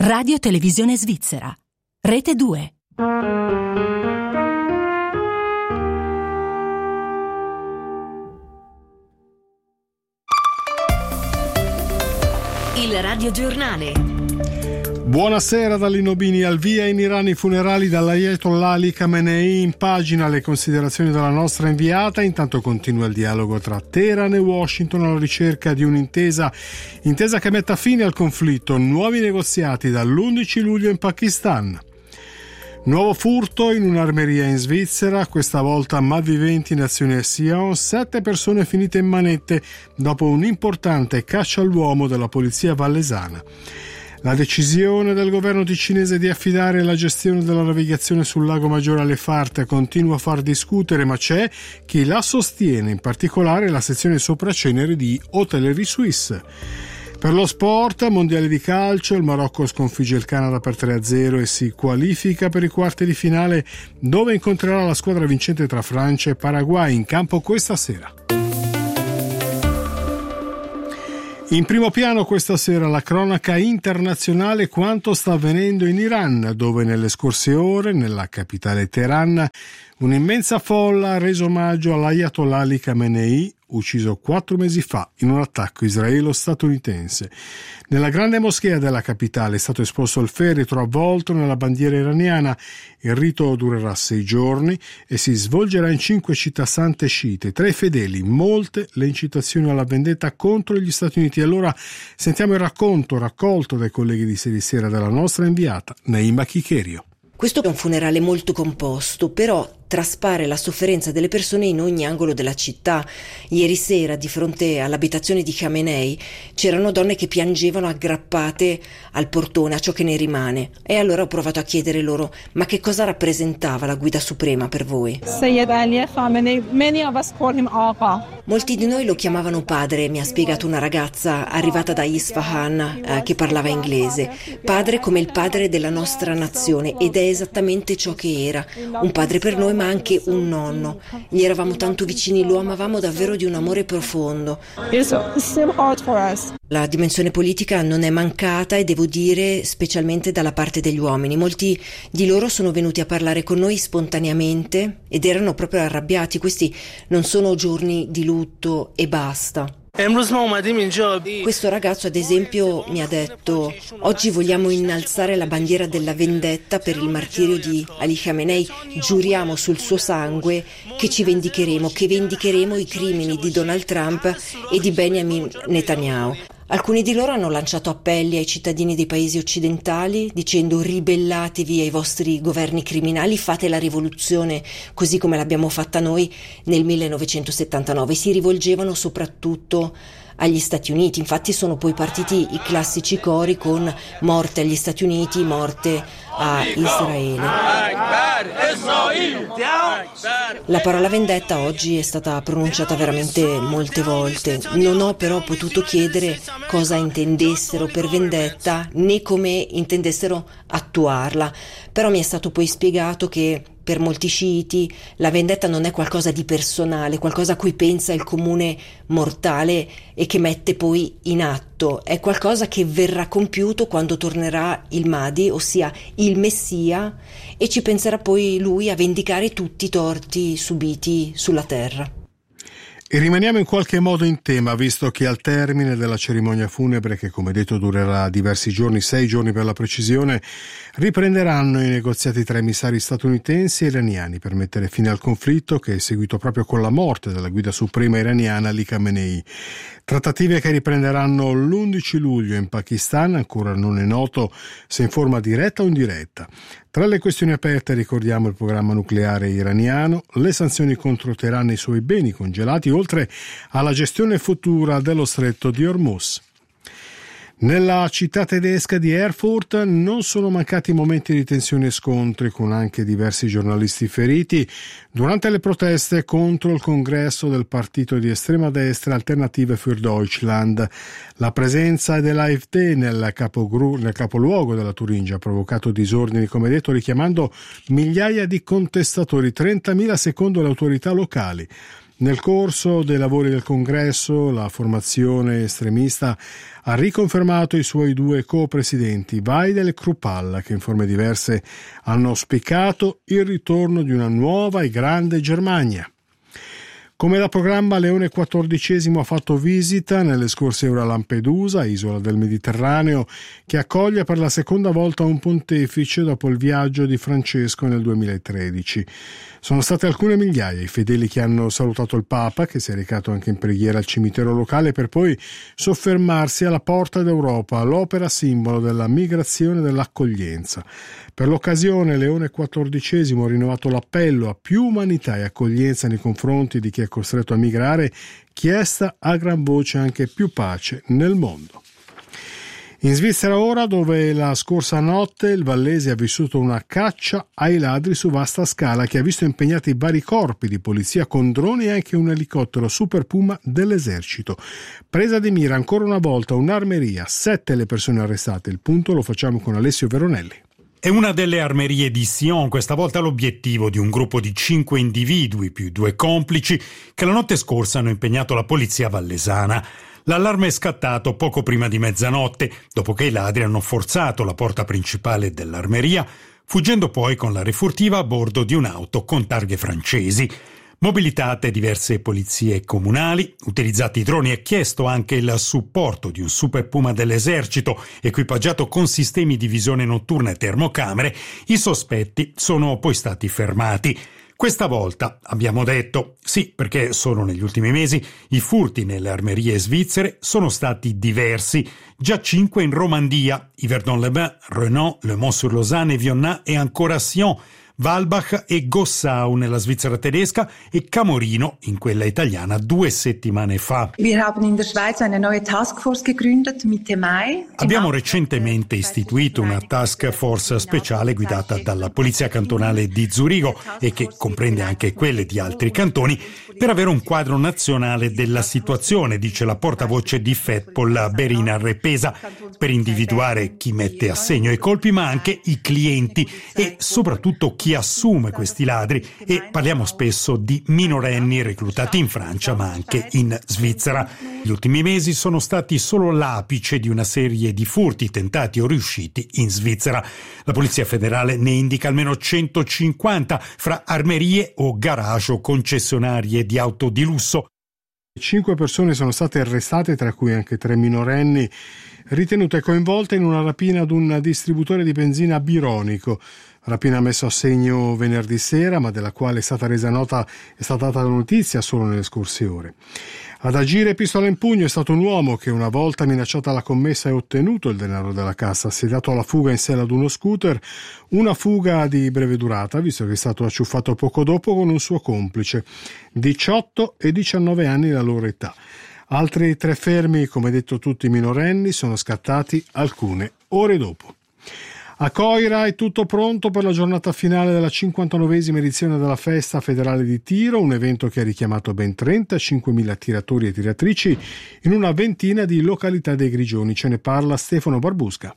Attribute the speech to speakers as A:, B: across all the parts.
A: Radio Televisione Svizzera. Rete 2. Il radiogiornale.
B: Buonasera da Lino Bini. Al via in Iran i funerali dall'Ayatollah Ali Khamenei. In pagina le considerazioni della nostra inviata. Intanto continua il dialogo tra Teheran e Washington alla ricerca di un'intesa che metta fine al conflitto. Nuovi negoziati dall'11 luglio in Pakistan. Nuovo furto in un'armeria in Svizzera, questa volta malviventi in azione a Sion, 7 persone finite in manette dopo un'importante caccia all'uomo della polizia vallesana. La decisione del governo ticinese di affidare la gestione della navigazione sul lago Maggiore alle FARC continua a far discutere, ma c'è chi la sostiene, in particolare la sezione Sopraceneri di Hotellerie Suisse. Per lo sport, mondiale di calcio, il Marocco sconfigge il Canada per 3-0 e si qualifica per i quarti di finale, dove incontrerà la squadra vincente tra Francia e Paraguay, in campo questa sera. In primo piano questa sera la cronaca internazionale, quanto sta avvenendo in Iran, dove nelle scorse ore, nella capitale Teheran, un'immensa folla ha reso omaggio all'Ayatollah Ali Khamenei, ucciso 4 mesi fa in un attacco israelo-statunitense. Nella grande moschea della capitale è stato esposto il feretro avvolto nella bandiera iraniana. Il rito durerà 6 giorni e si svolgerà in 5 città sante sciite. Tra i fedeli molte le incitazioni alla vendetta contro gli Stati Uniti. Allora sentiamo il racconto raccolto dai colleghi di Ieri Sera dalla nostra inviata Naima Chicherio.
C: Questo è un funerale molto composto, però traspare la sofferenza delle persone in ogni angolo della città. Ieri sera, di fronte all'abitazione di Khamenei, c'erano donne che piangevano aggrappate al portone, a ciò che ne rimane. E allora ho provato a chiedere loro: ma che cosa rappresentava la guida suprema per voi?
D: Sayyid Ali Khamenei, many of us call him Aqa.
C: Molti di noi lo chiamavano padre, mi ha spiegato una ragazza arrivata da Isfahan che parlava inglese. Padre come il padre della nostra nazione, ed è esattamente ciò che era. Un padre per noi, ma anche un nonno. Gli eravamo tanto vicini, lo amavamo davvero di un amore profondo. La dimensione politica non è mancata, e devo dire specialmente dalla parte degli uomini. Molti di loro sono venuti a parlare con noi spontaneamente ed erano proprio arrabbiati. Questi non sono giorni di lutto e basta. Questo ragazzo, ad esempio, mi ha detto: oggi vogliamo innalzare la bandiera della vendetta per il martirio di Ali Khamenei, giuriamo sul suo sangue che ci vendicheremo, che vendicheremo i crimini di Donald Trump e di Benjamin Netanyahu. Alcuni di loro hanno lanciato appelli ai cittadini dei paesi occidentali dicendo: ribellatevi ai vostri governi criminali, fate la rivoluzione così come l'abbiamo fatta noi nel 1979. Si rivolgevano soprattutto agli Stati Uniti, infatti sono poi partiti i classici cori con morte agli Stati Uniti, morte a Israele. La parola vendetta oggi è stata pronunciata veramente molte volte. Non ho però potuto chiedere cosa intendessero per vendetta né come intendessero attuarla, però mi è stato poi spiegato che per molti sciiti la vendetta non è qualcosa di personale, qualcosa a cui pensa il comune mortale e che mette poi in atto. È qualcosa che verrà compiuto quando tornerà il Mahdi, ossia il Messia, e ci penserà poi lui a vendicare tutti i torti subiti sulla terra.
B: E rimaniamo in qualche modo in tema, visto che al termine della cerimonia funebre, che come detto durerà diversi giorni, 6 giorni per la precisione, riprenderanno i negoziati tra emissari statunitensi e iraniani per mettere fine al conflitto che è seguito proprio con la morte della guida suprema iraniana Ali Khamenei. Trattative che riprenderanno l'11 luglio in Pakistan, ancora non è noto se in forma diretta o indiretta. Tra le questioni aperte ricordiamo il programma nucleare iraniano, le sanzioni contro Teheran e i suoi beni congelati, oltre alla gestione futura dello stretto di Hormuz. Nella città tedesca di Erfurt non sono mancati momenti di tensione e scontri, con anche diversi giornalisti feriti durante le proteste contro il congresso del partito di estrema destra Alternative für Deutschland. La presenza dell'AfD nel capoluogo della Turingia ha provocato disordini, come detto, richiamando migliaia di contestatori, 30.000 secondo le autorità locali. Nel corso dei lavori del congresso, la formazione estremista ha riconfermato i suoi due co-presidenti, Weidel e Krupalla, che in forme diverse hanno auspicato il ritorno di una nuova e grande Germania. Come da programma, Leone XIV ha fatto visita nelle scorse ore a Lampedusa, isola del Mediterraneo, che accoglie per la seconda volta un pontefice dopo il viaggio di Francesco nel 2013. Sono state alcune migliaia i fedeli che hanno salutato il Papa, che si è recato anche in preghiera al cimitero locale, per poi soffermarsi alla Porta d'Europa, l'opera simbolo della migrazione e dell'accoglienza. Per l'occasione Leone XIV ha rinnovato l'appello a più umanità e accoglienza nei confronti di chi è costretto a migrare, chiesta a gran voce anche più pace nel mondo. In Svizzera ora, dove la scorsa notte il Vallese ha vissuto una caccia ai ladri su vasta scala che ha visto impegnati vari corpi di polizia con droni e anche un elicottero Super Puma dell'esercito. Presa di mira ancora una volta un'armeria, 7 le persone arrestate. Il punto lo facciamo con Alessio Veronelli.
E: È una delle armerie di Sion, questa volta l'obiettivo di un gruppo di 5 individui più 2 complici che la notte scorsa hanno impegnato la polizia vallesana. L'allarme è scattato poco prima di mezzanotte, dopo che i ladri hanno forzato la porta principale dell'armeria, fuggendo poi con la refurtiva a bordo di un'auto con targhe francesi. Mobilitate diverse polizie comunali, utilizzati i droni e chiesto anche il supporto di un Super Puma dell'esercito equipaggiato con sistemi di visione notturna e termocamere, i sospetti sono poi stati fermati. Questa volta abbiamo detto sì, perché solo negli ultimi mesi i furti nelle armerie svizzere sono stati diversi, già 5 in Romandia, Yverdon-les-Bains, Renan, Le Mans-sur-Lausanne, Vionnat e ancora Sion, Walbach e Gossau nella Svizzera tedesca e Camorino in quella italiana 2 settimane fa. Abbiamo recentemente istituito una task force speciale guidata dalla Polizia Cantonale di Zurigo e che comprende anche quelle di altri cantoni per avere un quadro nazionale della situazione, dice la portavoce di FEDPOL Berina Repesa, per individuare chi mette a segno i colpi ma anche i clienti e soprattutto chi assume questi ladri, e parliamo spesso di minorenni reclutati in Francia ma anche in Svizzera. Gli ultimi mesi sono stati solo l'apice di una serie di furti tentati o riusciti in Svizzera. La Polizia Federale ne indica almeno 150 fra armerie o garage o concessionarie di auto di lusso.
B: 5 persone sono state arrestate, tra cui anche 3 minorenni, ritenute coinvolte in una rapina ad un distributore di benzina bironico. Rapina messa a segno venerdì sera, ma della quale è stata data la notizia solo nelle scorse ore. Ad agire pistola in pugno è stato un uomo che, una volta minacciata la commessa e ottenuto il denaro della cassa, si è dato alla fuga in sella ad uno scooter, una fuga di breve durata, visto che è stato acciuffato poco dopo con un suo complice. 18 e 19 anni la loro età. Altri 3 fermi, come detto tutti minorenni, sono scattati alcune ore dopo. A Coira è tutto pronto per la giornata finale della 59esima edizione della Festa Federale di Tiro, un evento che ha richiamato ben 35.000 tiratori e tiratrici in una ventina di località dei Grigioni. Ce ne parla Stefano Barbusca.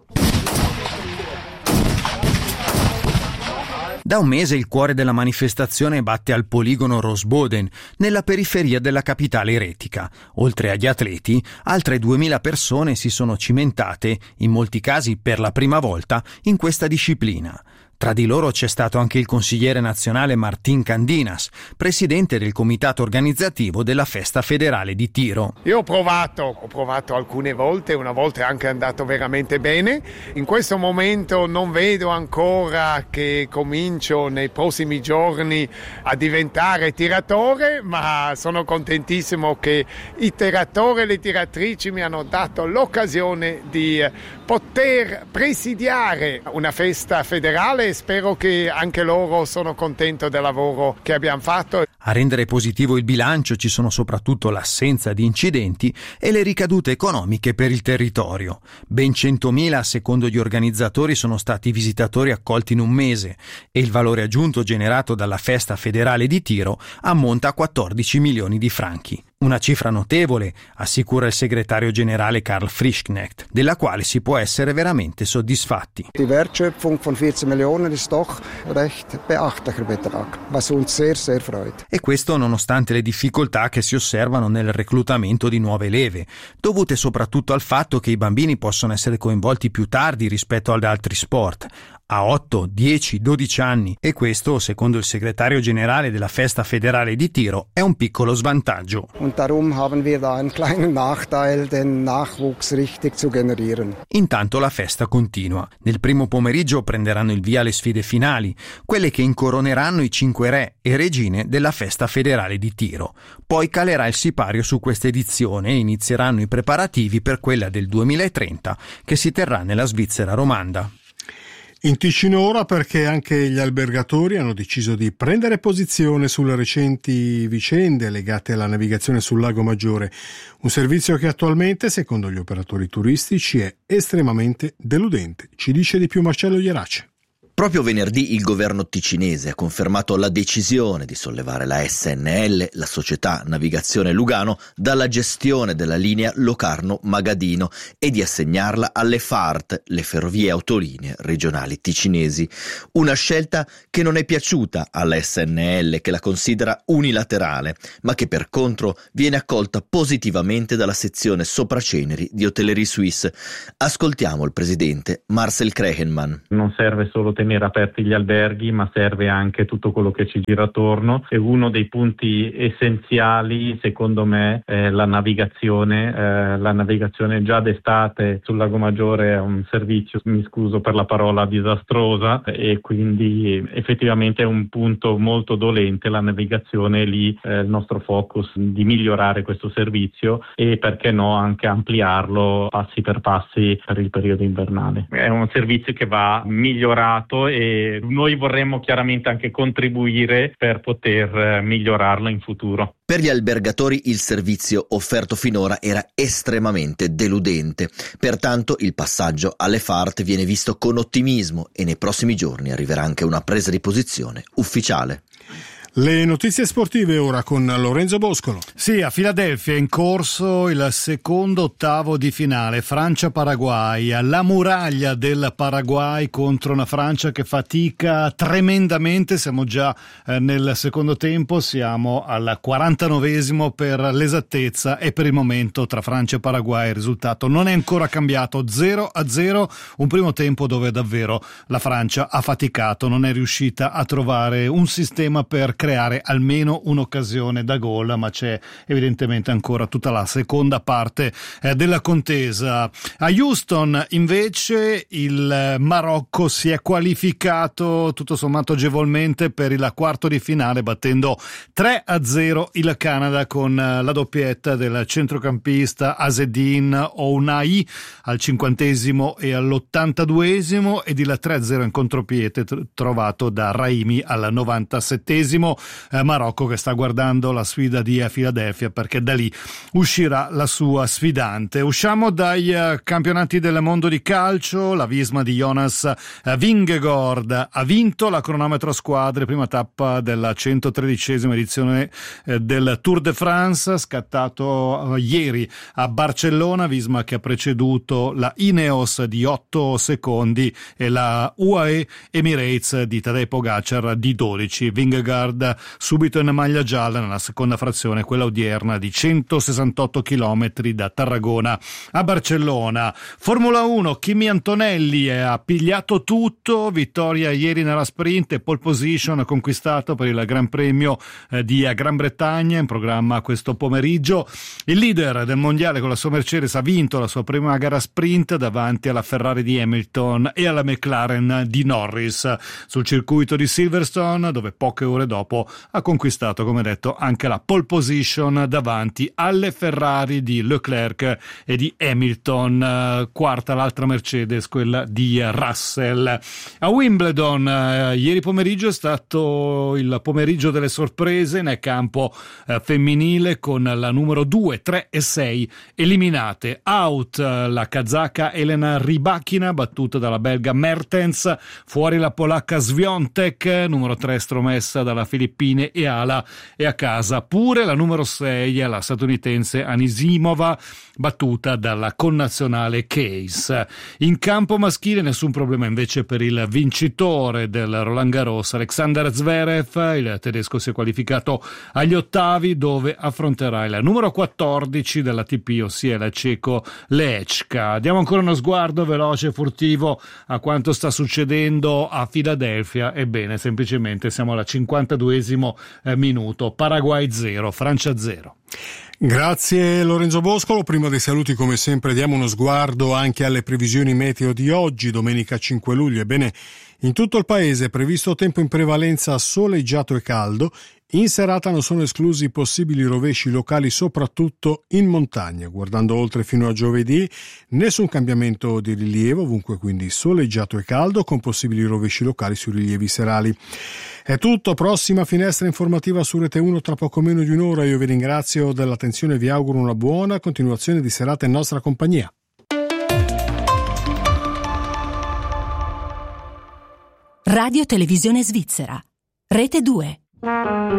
F: Da un mese il cuore della manifestazione batte al poligono Rosboden, nella periferia della capitale eretica. Oltre agli atleti, altre 2.000 persone si sono cimentate, in molti casi per la prima volta, in questa disciplina. Tra di loro c'è stato anche il consigliere nazionale Martín Candinas, presidente del comitato organizzativo della Festa Federale di Tiro.
G: Io ho provato alcune volte, una volta è anche andato veramente bene. In questo momento non vedo ancora che comincio nei prossimi giorni a diventare tiratore, ma sono contentissimo che i tiratori e le tiratrici mi hanno dato l'occasione di poter presidiare una festa federale. Spero che anche loro sono contento del lavoro che abbiamo fatto.
F: A rendere positivo il bilancio ci sono soprattutto l'assenza di incidenti e le ricadute economiche per il territorio. Ben 100.000, secondo gli organizzatori, sono stati i visitatori accolti in un mese e il valore aggiunto generato dalla Festa Federale di Tiro ammonta a 14 milioni di franchi. Una cifra notevole, assicura il segretario generale Karl Frischknecht, della quale si può essere veramente soddisfatti.
H: Die Wertschöpfung von 14 Millionen ist doch recht beachtlicher Betrag, was uns sehr, sehr freut.
F: E questo nonostante le difficoltà che si osservano nel reclutamento di nuove leve, dovute soprattutto al fatto che i bambini possono essere coinvolti più tardi rispetto ad altri sport, a 8, 10, 12 anni, e questo, secondo il segretario generale della Festa Federale di Tiro, è un piccolo svantaggio.
H: Und darum haben wir da einen kleinen Nachteil, den Nachwuchs richtig zu generieren.
F: Intanto la festa continua. Nel primo pomeriggio prenderanno il via le sfide finali, quelle che incoroneranno i 5 re e regine della Festa Federale di Tiro. Poi calerà il sipario su questa edizione e inizieranno i preparativi per quella del 2030, che si terrà nella Svizzera romanda.
B: In Ticino ora, perché anche gli albergatori hanno deciso di prendere posizione sulle recenti vicende legate alla navigazione sul Lago Maggiore, un servizio che attualmente, secondo gli operatori turistici, è estremamente deludente. Ci dice di più Marcello Ierace.
I: Proprio venerdì il governo ticinese ha confermato la decisione di sollevare la SNL, la società Navigazione Lugano, dalla gestione della linea Locarno-Magadino e di assegnarla alle FART, le ferrovie autolinee regionali ticinesi. Una scelta che non è piaciuta alla SNL, che la considera unilaterale, ma che per contro viene accolta positivamente dalla sezione Sopraceneri di Hotellerie Suisse. Ascoltiamo il presidente Marcel Krehenmann.
J: Non serve solo tenere aperti gli alberghi, ma serve anche tutto quello che ci gira attorno, e uno dei punti essenziali secondo me è la navigazione. La navigazione già d'estate sul Lago Maggiore è un servizio, mi scuso per la parola, disastrosa, e quindi effettivamente è un punto molto dolente la navigazione. Lì il nostro focus di migliorare questo servizio e perché no anche ampliarlo passi per passi per il periodo invernale. È un servizio che va migliorato e noi vorremmo chiaramente anche contribuire per poter migliorarlo in futuro.
I: Per gli albergatori il servizio offerto finora era estremamente deludente, pertanto il passaggio alle FART viene visto con ottimismo e nei prossimi giorni arriverà anche una presa di posizione ufficiale.
B: Le notizie sportive ora con Lorenzo Boscolo.
K: Sì, a Filadelfia è in corso il secondo ottavo di finale Francia-Paraguay. La muraglia del Paraguay contro una Francia che fatica tremendamente. Siamo già nel secondo tempo, siamo al 49esimo per l'esattezza, e per il momento tra Francia e Paraguay il risultato non è ancora cambiato, 0-0, un primo tempo dove davvero la Francia ha faticato, non è riuscita a trovare un sistema per creare almeno un'occasione da gol, ma c'è evidentemente ancora tutta la seconda parte della contesa. A Houston invece il Marocco si è qualificato tutto sommato agevolmente per il quarto di finale, battendo 3-0 il Canada con la doppietta del centrocampista Azzedine Ounahi al 50esimo e all'82esimo ed il 3-0 in contropiede trovato da Raimi al 97esimo. Marocco che sta guardando la sfida di Filadelfia, perché da lì uscirà la sua sfidante. Usciamo dai campionati del mondo di calcio. La Visma di Jonas Vingegaard ha vinto la cronometro squadre, prima tappa della 113esima edizione del Tour de France, scattato ieri a Barcellona. Visma che ha preceduto la Ineos di 8 secondi e la UAE Emirates di Tadej Pogacar di 12. Vingegaard subito in maglia gialla nella seconda frazione, quella odierna di 168 km da Tarragona a Barcellona. Formula 1, Kimi Antonelli ha pigliato tutto, vittoria ieri nella sprint e pole position conquistato per il Gran Premio di Gran Bretagna in programma questo pomeriggio. Il leader del mondiale con la sua Mercedes ha vinto la sua prima gara sprint davanti alla Ferrari di Hamilton e alla McLaren di Norris sul circuito di Silverstone, dove poche ore dopo ha conquistato, come detto, anche la pole position davanti alle Ferrari di Leclerc e di Hamilton. Quarta l'altra Mercedes, quella di Russell. A Wimbledon ieri pomeriggio è stato il pomeriggio delle sorprese nel campo femminile, con la numero 2, 3 e 6 eliminate. Out la kazaka Elena Rybakina, battuta dalla belga Mertens. Fuori la polacca Swiatek, numero 3 stromessa dalla Filippine e Ala è a casa. Pure la numero 6 è la statunitense Anisimova, battuta dalla connazionale Case. In campo maschile nessun problema invece per il vincitore del Roland Garros, Alexander Zverev. Il tedesco si è qualificato agli ottavi, dove affronterà il numero 14 dell'ATP, ossia il ceco Lechka. Diamo ancora uno sguardo veloce e furtivo a quanto sta succedendo a Filadelfia. Ebbene, semplicemente siamo al 52esimo minuto. Paraguay 0, Francia 0.
B: Grazie Lorenzo Boscolo. Prima dei saluti, come sempre, diamo uno sguardo anche alle previsioni meteo di oggi, domenica 5 luglio. Ebbene, in tutto il paese è previsto tempo in prevalenza soleggiato e caldo. In serata non sono esclusi possibili rovesci locali, soprattutto in montagna. Guardando oltre fino a giovedì, nessun cambiamento di rilievo, ovunque quindi soleggiato e caldo, con possibili rovesci locali sui rilievi serali. È tutto, prossima finestra informativa su Rete 1 tra poco meno di un'ora. Io vi ringrazio dell'attenzione e vi auguro una buona continuazione di serata in nostra compagnia.
A: Radio Televisione Svizzera, Rete 2.